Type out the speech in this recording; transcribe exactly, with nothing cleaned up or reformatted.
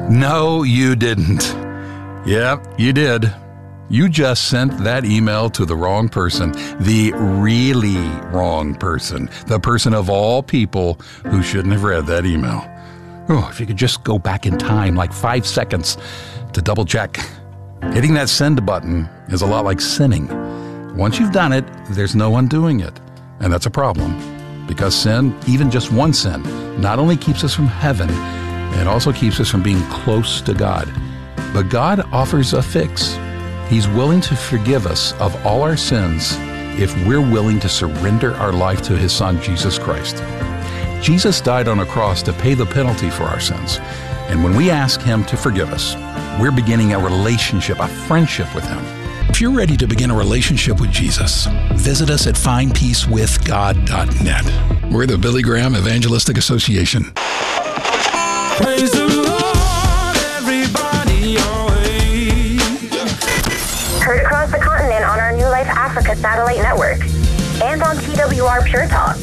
No, you didn't. Yep, you did. You just sent that email to the wrong person, the really wrong person, the person of all people who shouldn't have read that email. Oh, if you could just go back in time like five seconds to double check. Hitting that send button is a lot like sinning. Once you've done it, there's no undoing it. And that's a problem. Because sin, even just one sin, not only keeps us from heaven, it also keeps us from being close to God. But God offers a fix. He's willing to forgive us of all our sins if we're willing to surrender our life to His Son, Jesus Christ. Jesus died on a cross to pay the penalty for our sins. And when we ask Him to forgive us, we're beginning a relationship, a friendship with Him. If you're ready to begin a relationship with Jesus, visit us at find peace with god dot net. We're the Billy Graham Evangelistic Association. Praise the Lord, everybody, always. Heard across the continent on our New Life Africa satellite network and on T W R Pure Talk.